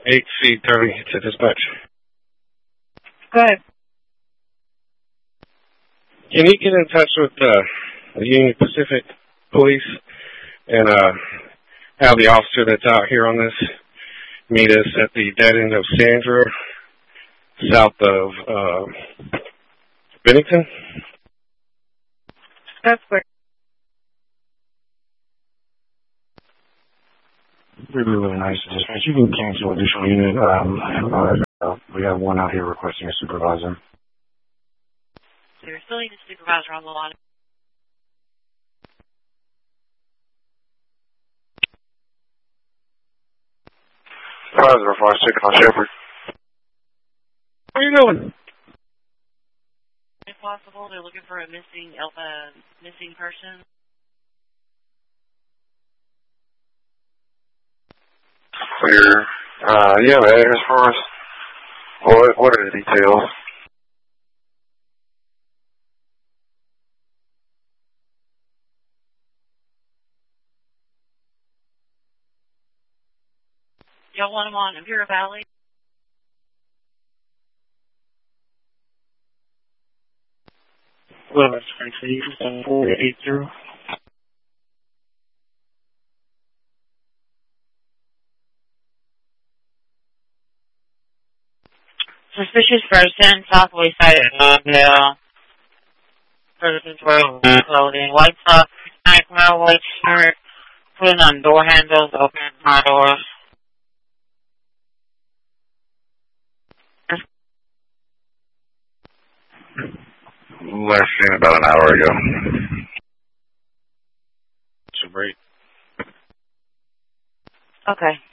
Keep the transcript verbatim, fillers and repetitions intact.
eight C thirty to dispatch. Go ahead. Can you get in touch with uh, the Union Pacific Police and uh, have the officer that's out here on this meet us at the dead end of Sandra, south of uh, Bennington? That's quick. Really, really nice dispatch. You can cancel additional unit. Um, uh, we have one out here requesting a supervisor. So you're still needing a supervisor on the line. Supervisor, five six on Shepherd. Where are you going? If possible, they're looking for a missing uh, missing person. Clear. Uh, you have an address for us? What, what are the details? Y'all want them on Imperial Valley? Well, that's great for you. seven four eight zero. Suspicious person, southwest side of Lawndale. Person's wearing clothing, white socks, nightmare, white shirt, putting on door handles, opening car doors. Last seen about an hour ago. It's a break. Okay.